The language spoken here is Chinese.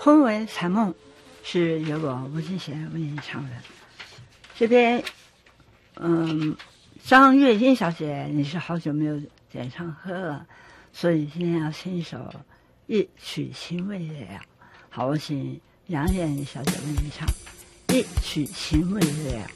婚为残梦》是由我吴金贤为你唱的。这边，张月英小姐，你是好久没有演唱歌了，所以今天要献一首《一曲情未了》。好，我请杨艳小姐为你唱《一曲情未了》。